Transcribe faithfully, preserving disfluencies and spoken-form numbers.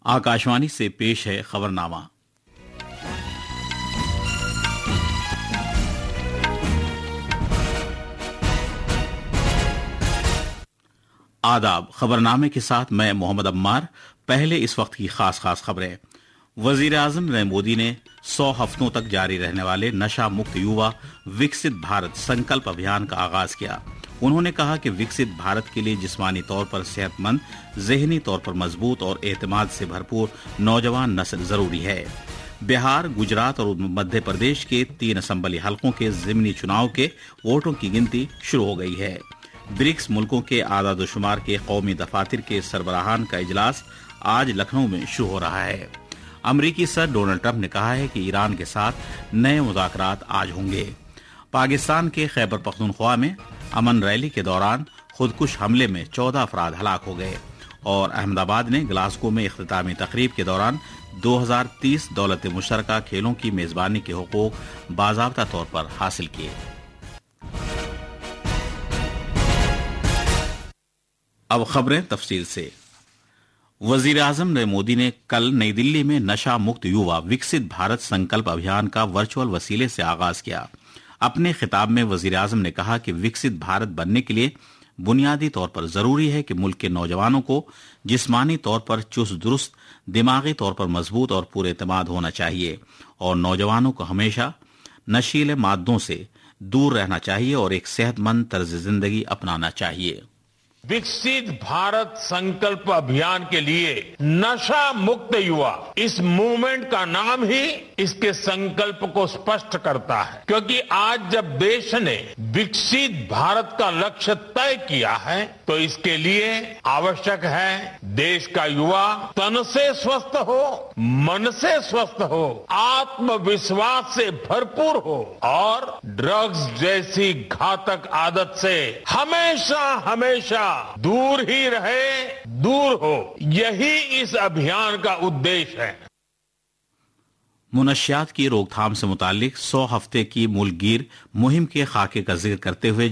आकाशवाणी से पेश है खबरनामा। आदाब। खबरनामे के साथ मैं मोहम्मद अम्मार। पहले इस वक्त की खास खास खबरें। वजीर आजम नरेंद्र मोदी ने सौ हफ्तों तक जारी रहने वाले नशा मुक्त युवा विकसित भारत संकल्प अभियान का आगाज किया। उन्होंने कहा कि विकसित भारत के लिए जिस्मानी तौर पर सेहतमंद, ज़हनी तौर पर मजबूत और एतमाद से भरपूर नौजवान नस्ल जरूरी है। बिहार, गुजरात और मध्य प्रदेश के तीन असम्बली हलकों के ज़िमनी चुनाव के वोटों की गिनती शुरू हो गई है। ब्रिक्स मुल्कों के आदाद-ओ-शुमार के कौमी दफातर के सरबराहान का इजलास आज लखनऊ में शुरू हो रहा है। अमरीकी सदर डोनाल्ड ट्रंप ने कहा है कि ईरान के साथ नए मुज़ाकरात आज होंगे। पाकिस्तान के खैबर पख्तूनख्वा में अमन रैली के दौरान खुदकुश हमले में चौदह अफराद हलाक हो गए और अहमदाबाद ने ग्लासगो में इख्तितामी तकरीब के दौरान दो हज़ार तीस दौलत मुश्तरका खेलों की मेजबानी के हुकूक बाज़ाब्ता तौर पर हासिल किए। अब खबरें तफसील से। वजीर आजम नरेंद्र मोदी ने कल नई दिल्ली में नशा मुक्त युवा विकसित भारत संकल्प अभियान का वर्चुअल वसीले से आगाज किया। अपने खिताब में वजीर आजम ने कहा कि विकसित भारत बनने के लिए बुनियादी तौर पर जरूरी है कि मुल्क के नौजवानों को जिस्मानी तौर पर चुस्त दुरुस्त, दिमागी तौर पर मजबूत और पूरे एतमाद होना चाहिए और नौजवानों को हमेशा नशीले मादों से दूर रहना चाहिए और एक सेहतमंद तर्ज जिंदगी अपनाना चाहिए। विकसित भारत संकल्प अभियान के लिए नशा मुक्त युवा, इस मूवमेंट का नाम ही इसके संकल्प को स्पष्ट करता है, क्योंकि आज जब देश ने विकसित भारत का लक्ष्य तय किया है तो इसके लिए आवश्यक है देश का युवा तन से स्वस्थ हो, मन से स्वस्थ हो, आत्मविश्वास से भरपूर हो और ड्रग्स जैसी घातक आदत से हमेशा हमेशा दूर ही रहे, दूर हो। यही इस अभियान का उद्देश्य है। मुनशियात की रोकथाम से मुतालिक सौ हफ्ते की मुल्कगीर मुहिम के खाके का जिक्र करते हुए